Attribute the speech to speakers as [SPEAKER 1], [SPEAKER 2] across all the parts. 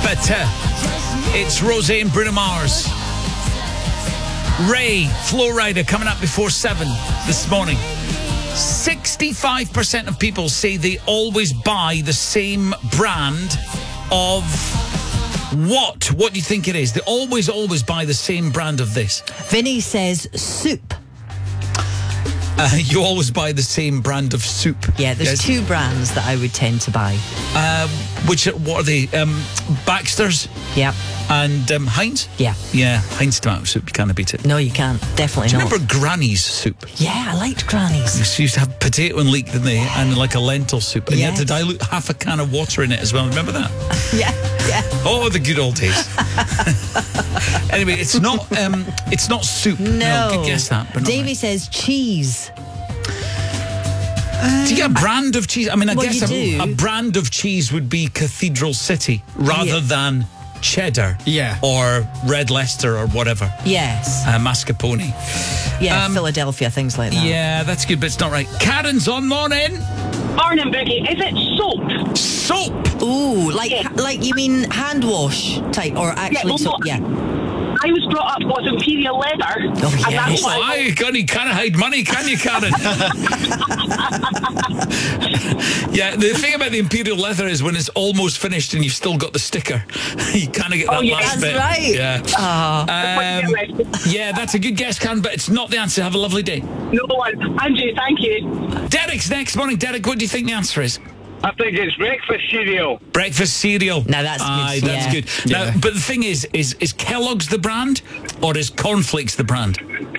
[SPEAKER 1] Better. It's Rose and Bruno Mars. Ray, Flow Rider, coming up before 7 this morning. 65% of people say they always buy the same brand of what? What do you think it is? They always buy the same brand of this.
[SPEAKER 2] Vinny says soup.
[SPEAKER 1] You always buy the same brand of soup.
[SPEAKER 2] Yeah, there's two brands that I would tend to buy.
[SPEAKER 1] What are they? Baxter's?
[SPEAKER 2] Yeah.
[SPEAKER 1] And Heinz?
[SPEAKER 2] Yeah.
[SPEAKER 1] Yeah, Heinz tomato soup, you can't beat it.
[SPEAKER 2] No, you can't. Definitely
[SPEAKER 1] Do you
[SPEAKER 2] not.
[SPEAKER 1] remember Granny's soup?
[SPEAKER 2] Yeah, I liked Granny's.
[SPEAKER 1] They used to have potato and leek, didn't they? And like a lentil soup. And you had to dilute half a can of water in it as well. Remember that?
[SPEAKER 2] Yeah.
[SPEAKER 1] Oh, the good old days. Anyway, it's not soup. No, good guess that. But
[SPEAKER 2] Davey says cheese.
[SPEAKER 1] Do you get a brand of cheese? I mean, I guess
[SPEAKER 2] a
[SPEAKER 1] brand of cheese would be Cathedral City rather than cheddar.
[SPEAKER 3] Yeah.
[SPEAKER 1] Or Red Leicester or whatever.
[SPEAKER 2] Yes.
[SPEAKER 1] Mascarpone.
[SPEAKER 2] Yeah, Philadelphia, things like that.
[SPEAKER 1] Yeah, that's good, but it's not right. Karen's on, morning.
[SPEAKER 4] Morning, Vicky. Is it soap?
[SPEAKER 1] Soap?
[SPEAKER 2] Ooh, like you mean hand wash type, or actually soap? Yeah.
[SPEAKER 4] I was brought up with Imperial leather.
[SPEAKER 2] Oh,
[SPEAKER 4] and
[SPEAKER 2] yes.
[SPEAKER 4] that's why
[SPEAKER 1] You can't hide money, can you, Karen? Yeah, the thing about the Imperial leather is when it's almost finished and you've still got the sticker, you kind of get that last bit.
[SPEAKER 2] That's right.
[SPEAKER 1] Yeah. Yeah, that's a good guess, Karen, but it's not the answer. Have a lovely day.
[SPEAKER 4] No one. Andrew, thank you.
[SPEAKER 1] Derek's next morning. Derek, what do you think the answer is?
[SPEAKER 5] I think it's breakfast cereal.
[SPEAKER 1] Breakfast cereal.
[SPEAKER 2] Now that's good.
[SPEAKER 1] That's good.
[SPEAKER 3] Yeah.
[SPEAKER 1] Now, but the thing is Kellogg's the brand or is Cornflakes the brand?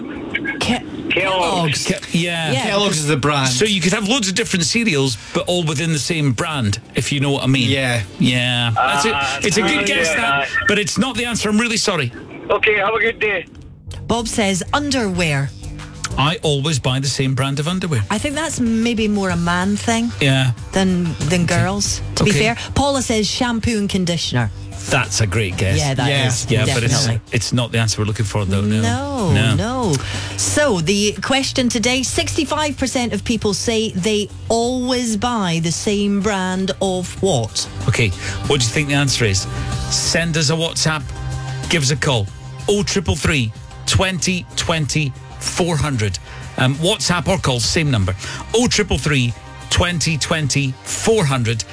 [SPEAKER 5] Kellogg's.
[SPEAKER 1] Yeah.
[SPEAKER 3] Kellogg's is the brand.
[SPEAKER 1] So you could have loads of different cereals, but all within the same brand, if you know what I mean.
[SPEAKER 3] Yeah.
[SPEAKER 1] Yeah. That's it. It's a good guess,
[SPEAKER 5] yeah.
[SPEAKER 1] but it's not the answer. I'm really sorry.
[SPEAKER 5] Okay, have a good day.
[SPEAKER 2] Bob says underwear.
[SPEAKER 1] I always buy the same brand of underwear.
[SPEAKER 2] I think that's maybe more a man thing
[SPEAKER 1] Yeah.
[SPEAKER 2] than girls, to be fair. Paula says shampoo and conditioner.
[SPEAKER 1] That's a great guess.
[SPEAKER 2] Yeah, that is.
[SPEAKER 1] Yeah,
[SPEAKER 2] Definitely.
[SPEAKER 1] but it's not the answer we're looking for, though.
[SPEAKER 2] No. So the question today, 65% of people say they always buy the same brand of what?
[SPEAKER 1] Okay, what do you think the answer is? Send us a WhatsApp, give us a call. 0333 20 20 400. WhatsApp or call, same number. 0333 20 20 400.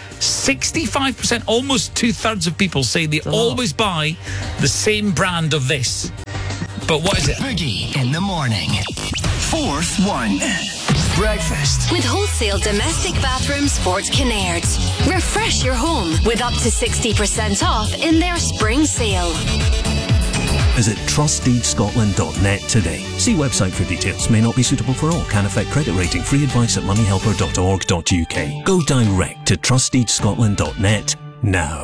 [SPEAKER 1] 65%, almost 2/3 of people say they always buy the same brand of this. But what is it?
[SPEAKER 6] Boogie in the morning. Fourth one. Breakfast.
[SPEAKER 7] With wholesale domestic bathrooms Fort Kinnaird. Refresh your home with up to 60% off in their spring sale.
[SPEAKER 8] Visit trustdeedscotland.net today. See website for details. May not be suitable for all. Can affect credit rating. Free advice at moneyhelper.org.uk. Go direct to trustdeedscotland.net now.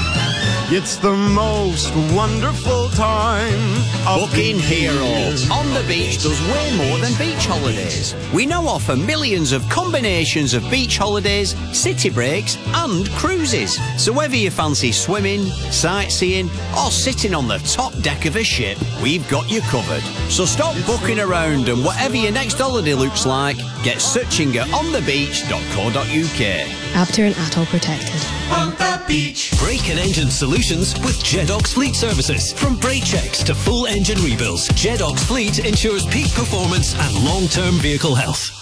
[SPEAKER 9] It's the most wonderful time.
[SPEAKER 10] Booking Hero. On the Beach does way more than beach holidays. We now offer millions of combinations of beach holidays, city breaks and cruises. So whether you fancy swimming, sightseeing or sitting on the top deck of a ship, we've got you covered. So stop booking around and whatever your next holiday looks like, get searching at onthebeach.co.uk.
[SPEAKER 11] After and atoll protected.
[SPEAKER 6] On the beach. Brake and engine solutions with Jedox Fleet Services. From brake checks to full engine rebuilds, Jedox Fleet ensures peak performance and long-term vehicle health.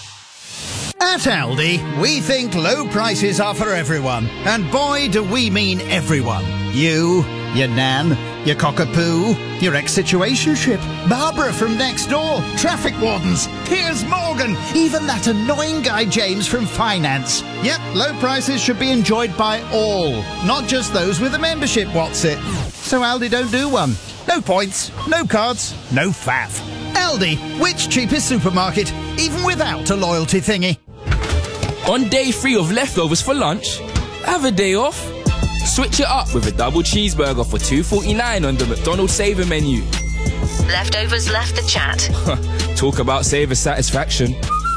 [SPEAKER 12] At Aldi, we think low prices are for everyone. And boy, do we mean everyone. You, your nan, your cockapoo, your ex-situationship, Barbara from next door, traffic wardens, Piers Morgan, even that annoying guy James from finance. Yep, low prices should be enjoyed by all, not just those with a membership, what's it? So Aldi don't do one. No points, no cards, no faff. Aldi, which cheapest supermarket, even without a loyalty thingy?
[SPEAKER 13] On day 3 of leftovers for lunch, have a day off. Switch it up with a double cheeseburger for $2.49 on the McDonald's Saver menu.
[SPEAKER 7] Leftovers left the chat.
[SPEAKER 13] Talk about Saver satisfaction.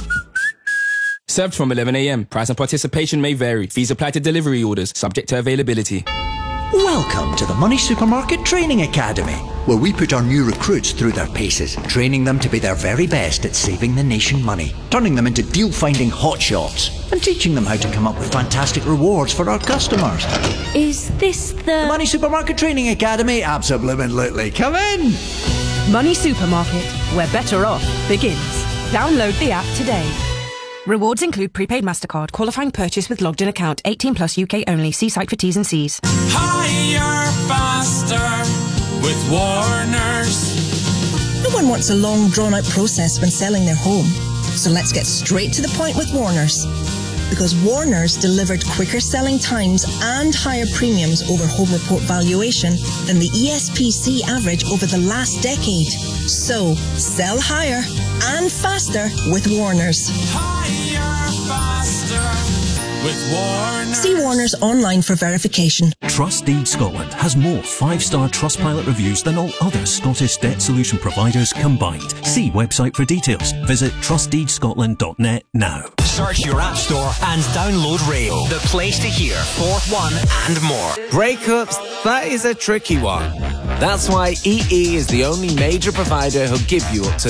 [SPEAKER 13] Served from 11 a.m. Price and participation may vary. Fees apply to delivery orders, subject to availability.
[SPEAKER 14] Welcome to the Money Supermarket Training Academy.
[SPEAKER 3] where we put our new recruits through their paces, training them to be their very best at saving the nation money, turning them into deal-finding hotshots, and teaching them how to come up with fantastic rewards for our customers.
[SPEAKER 14] Is this the
[SPEAKER 3] Money Supermarket Training Academy? Absolutely. Come in!
[SPEAKER 15] Money Supermarket, where better off begins. Download the app today. Rewards include prepaid MasterCard, qualifying purchase with logged in account, 18 plus UK only. See site for T's and C's.
[SPEAKER 16] Higher, faster with Warners.
[SPEAKER 17] No one wants a long, drawn-out process when selling their home. So let's get straight to the point with Warners. Because Warners delivered quicker selling times and higher premiums over home report valuation than the ESPC average over the last decade. So, sell higher and faster with Warners.
[SPEAKER 16] Higher, faster with Warners.
[SPEAKER 17] See Warners online for verification.
[SPEAKER 8] Trust Deed Scotland has more 5-star Trustpilot reviews than all other Scottish debt solution providers combined. See website for details. Visit trustdeedscotland.net now.
[SPEAKER 18] Search your app store and download Rail, the place to hear Fourth One and more.
[SPEAKER 19] Breakups, that is a tricky one. That's why EE is the only major provider who'll give you up to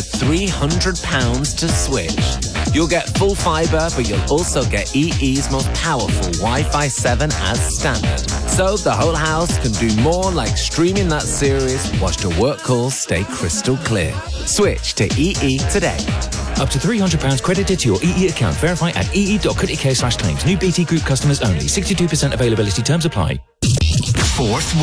[SPEAKER 19] £300 to switch. You'll get full fibre, but you'll also get EE's most powerful Wi-Fi 7 as standard. So the whole house can do more, like streaming that series whilst your work calls stay crystal clear. Switch to EE today.
[SPEAKER 20] Up to £300 credited to your EE account. Verify at ee.co.uk/claims. New BT Group customers only. 62% availability terms apply.
[SPEAKER 18] Fourth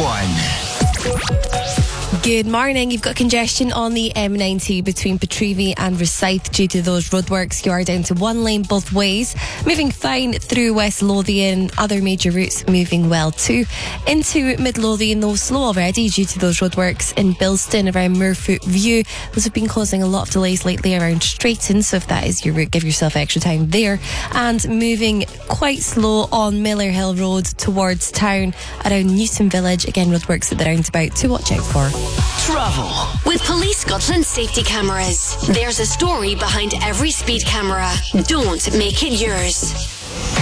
[SPEAKER 18] One.
[SPEAKER 21] Good morning. You've got congestion on the M90 between Petrevie and Rosyth due to those roadworks. You are down to one lane both ways. Moving fine through West Lothian. Other major routes moving well too. Into Mid Lothian, though, slow already due to those roadworks in Bilston around Muirfoot View. Those have been causing a lot of delays lately around Straighton, so if that is your route, give yourself extra time there. And moving quite slow on Miller Hill Road towards town around Newton Village. Again, roadworks at the roundabout to watch out for.
[SPEAKER 7] Travel with Police Scotland safety cameras. There's a story behind every speed camera. Don't make it yours.